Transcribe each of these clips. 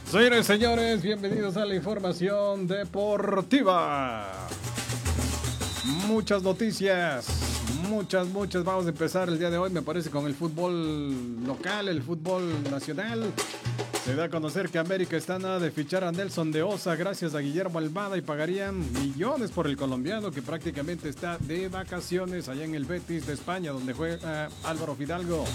Señores y señores, bienvenidos a la información deportiva. Muchas noticias, muchas. Vamos a empezar el día de hoy, me parece, con el fútbol local, el fútbol nacional. Se da a conocer que América está a nada de fichar a Nelson de Osa gracias a Guillermo Almada y pagarían millones por el colombiano que prácticamente está de vacaciones allá en el Betis de España, donde juega Álvaro Fidalgo.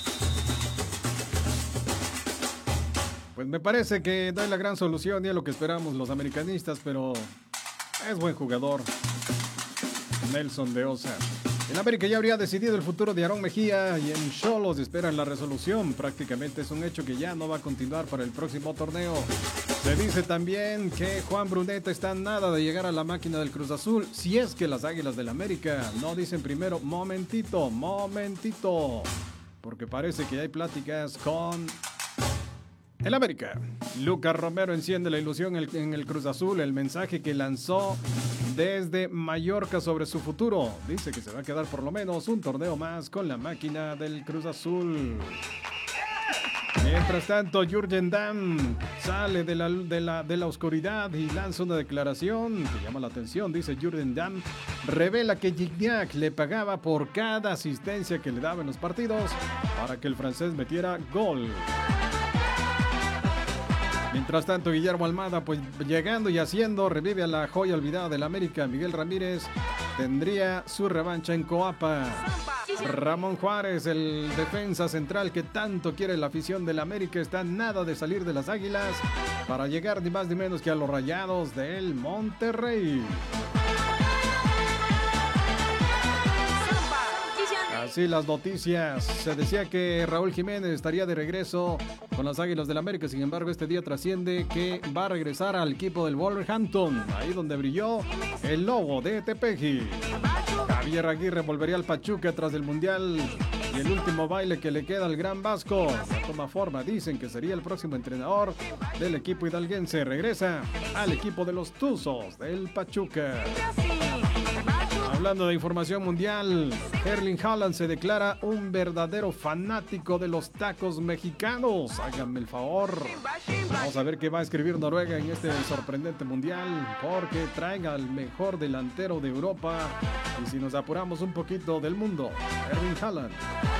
Pues me parece que no es la gran solución ni a lo que esperamos los americanistas, pero es buen jugador. Nelson de Osa. En América ya habría decidido el futuro de Aarón Mejía y en Xolos esperan la resolución. Prácticamente es un hecho que ya no va a continuar para el próximo torneo. Se dice también que Juan Bruneta está a nada de llegar a la máquina del Cruz Azul, si es que las Águilas del América no dicen primero momentito, porque parece que hay pláticas con el América. Lucas Romero enciende la ilusión en el Cruz Azul. El mensaje que lanzó desde Mallorca sobre su futuro. Dice que se va a quedar por lo menos un torneo más con la máquina del Cruz Azul. Mientras tanto, Jürgen Damm sale de la oscuridad y lanza una declaración que llama la atención. Dice Jürgen Damm, revela que Gignac le pagaba por cada asistencia que le daba en los partidos para que el francés metiera gol. Mientras tanto, Guillermo Almada, pues llegando y haciendo, revive a la joya olvidada del América. Miguel Ramírez tendría su revancha en Coapa. Ramón Juárez, el defensa central que tanto quiere la afición del América, está nada de salir de las Águilas para llegar ni más ni menos que a los Rayados del Monterrey. Así las noticias. Se decía que Raúl Jiménez estaría de regreso con las Águilas del América. Sin embargo, este día trasciende que va a regresar al equipo del Wolverhampton, ahí donde brilló el lobo de Tepeji. Javier Aguirre volvería al Pachuca tras el Mundial y el último baile que le queda al Gran Vasco. No toma forma, dicen que sería el próximo entrenador del equipo hidalguense. Regresa al equipo de los Tuzos del Pachuca. Hablando de información mundial, Erling Haaland se declara un verdadero fanático de los tacos mexicanos. Háganme el favor. Vamos a ver qué va a escribir Noruega en este sorprendente mundial, porque traen al mejor delantero de Europa y si nos apuramos un poquito del mundo, Erling Haaland.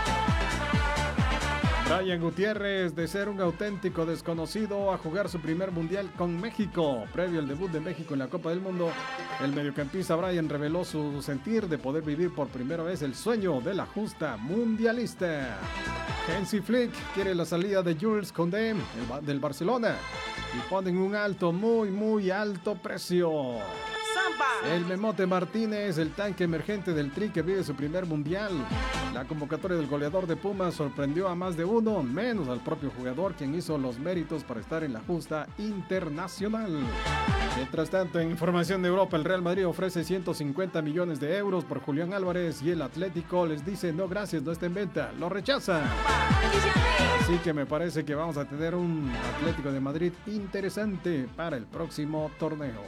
Brian Gutiérrez, de ser un auténtico desconocido a jugar su primer mundial con México. Previo al debut de México en la Copa del Mundo, el mediocampista Brian reveló su sentir de poder vivir por primera vez el sueño de la justa mundialista. Hansi Flick quiere la salida de Jules Koundé del Barcelona y ponen un alto, muy alto precio. El Memote Martínez, el tanque emergente del Tri que vive su primer mundial. La convocatoria del goleador de Pumas sorprendió a más de uno, menos al propio jugador, quien hizo los méritos para estar en la justa internacional. Mientras tanto, en información de Europa, el Real Madrid ofrece 150 millones de euros por Julián Álvarez y el Atlético les dice no gracias, no está en venta, lo rechazan. Así que me parece que vamos a tener un Atlético de Madrid interesante para el próximo torneo.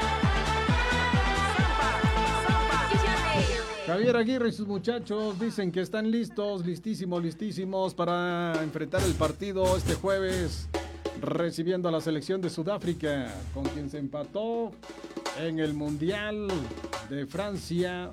Javier Aguirre y sus muchachos dicen que están listísimos para enfrentar el partido este jueves, recibiendo a la selección de Sudáfrica, con quien se empató en el Mundial de Francia.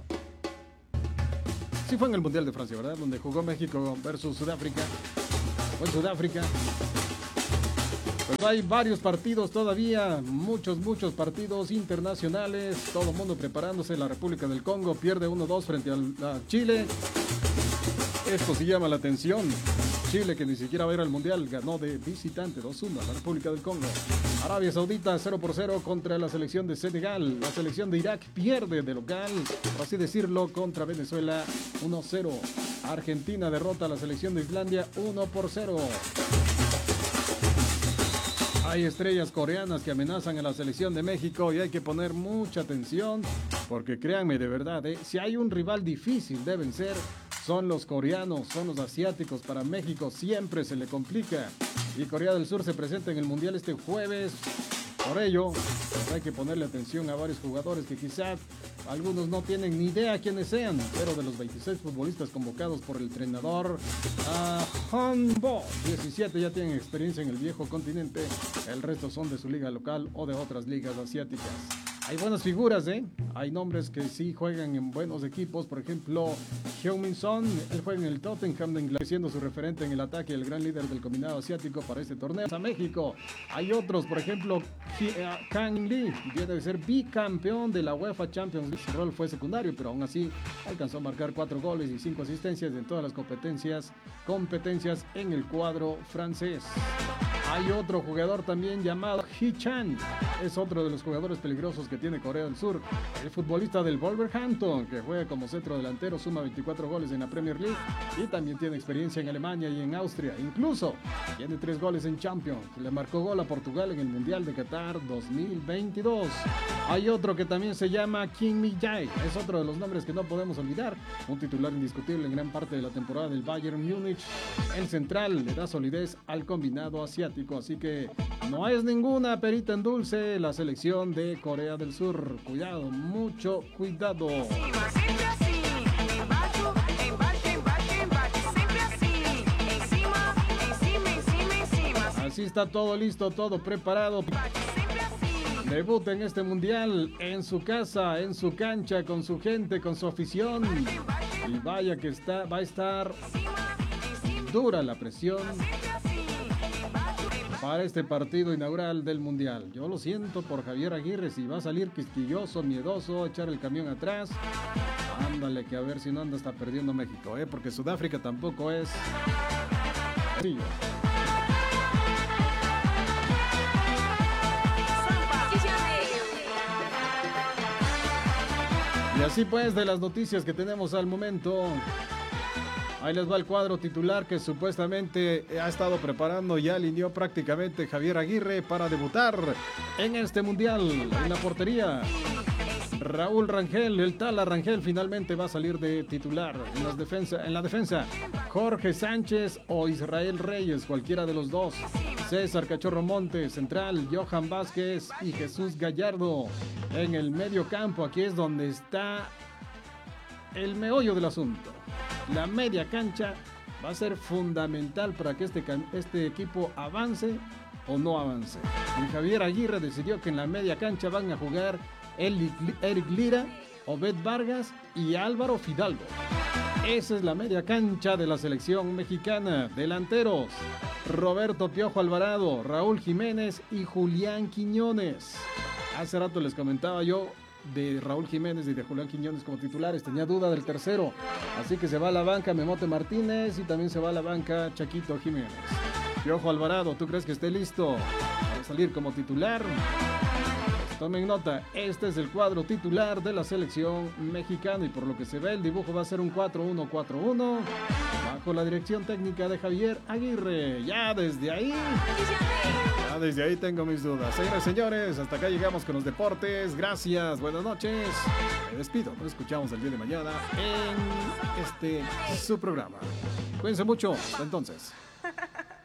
Sí fue en el Mundial de Francia, ¿verdad? Donde jugó México versus Sudáfrica. Fue en Sudáfrica. Pues hay varios partidos todavía, muchos partidos internacionales, todo el mundo preparándose. La República del Congo pierde 1-2 frente a Chile. Esto sí llama la atención. Chile, que ni siquiera va a ir al Mundial, ganó de visitante 2-1 a la República del Congo. Arabia Saudita 0-0 contra la selección de Senegal. La selección de Irak pierde de local, por así decirlo, contra Venezuela 1-0. Argentina derrota a la selección de Islandia 1-0. Hay estrellas coreanas que amenazan a la selección de México y hay que poner mucha atención porque créanme de verdad, si hay un rival difícil de vencer son los coreanos, son los asiáticos. Para México siempre se le complica y Corea del Sur se presenta en el Mundial este jueves. Por ello, pues hay que ponerle atención a varios jugadores que quizás Algunos no tienen ni idea quiénes sean, pero de los 26 futbolistas convocados por el entrenador Hanbo, 17 ya tienen experiencia en el viejo continente, el resto son de su liga local o de otras ligas asiáticas. Hay buenas figuras, Hay nombres que sí juegan en buenos equipos. Por ejemplo, Heung-min Son, él juega en el Tottenham de Inglaterra, siendo su referente en el ataque, el gran líder del combinado asiático para este torneo. A México hay otros, por ejemplo, Kang Lee, viene de ser bicampeón de la UEFA Champions League. Su rol fue secundario, pero aún así alcanzó a marcar 4 goles y 5 asistencias en todas las competencias en el cuadro francés. Hay otro jugador también llamado Hee-chan, es otro de los jugadores peligrosos que tiene Corea del Sur. El futbolista del Wolverhampton, que juega como centro delantero, suma 24 goles en la Premier League y también tiene experiencia en Alemania y en Austria. Incluso tiene 3 goles en Champions. Le marcó gol a Portugal en el Mundial de Qatar 2022. Hay otro que también se llama Kim Mi-jae, es otro de los nombres que no podemos olvidar. Un titular indiscutible en gran parte de la temporada del Bayern Múnich. El central le da solidez al combinado asiático, así que no es ninguna perita en dulce la selección de Corea del Sur. Cuidado, mucho cuidado. Así está todo listo, todo preparado. Debuta en este mundial en su casa, en su cancha, con su gente, con su afición. Y vaya que va a estar dura la presión para este partido inaugural del mundial. Yo lo siento por Javier Aguirre, si va a salir quisquilloso, miedoso, echar el camión atrás. Ándale, que a ver si no anda hasta perdiendo México, porque Sudáfrica tampoco es. Sí. Y así pues, de las noticias que tenemos al momento, ahí les va el cuadro titular que supuestamente ha estado preparando, ya alineó prácticamente Javier Aguirre para debutar en este mundial. En la portería, Raúl Rangel, el Tala Rangel finalmente va a salir de titular. En la defensa, Jorge Sánchez o Israel Reyes, cualquiera de los dos. César Cachorro Montes, central, Johan Vázquez y Jesús Gallardo. En el medio campo, aquí es donde está el meollo del asunto. La media cancha va a ser fundamental para que este equipo avance o no avance. Y Javier Aguirre decidió que en la media cancha van a jugar Eric Lira, Obed Vargas y Álvaro Fidalgo. Esa es la media cancha de la selección mexicana. Delanteros, Roberto Piojo Alvarado, Raúl Jiménez y Julián Quiñones. Hace rato les comentaba yo de Raúl Jiménez y de Julián Quiñones como titulares. Tenía duda del tercero, así que se va a la banca Memote Martínez y también se va a la banca Chaquito Jiménez. Piojo Alvarado, ¿tú crees que esté listo para salir como titular? Tomen nota, este es el cuadro titular de la selección mexicana y por lo que se ve el dibujo va a ser un 4-1-4-1 bajo la dirección técnica de Javier Aguirre. Ya desde ahí tengo mis dudas. Señoras y señores, hasta acá llegamos con los deportes. Gracias, buenas noches. Me despido, nos escuchamos el día de mañana en su programa. Cuídense mucho, hasta entonces.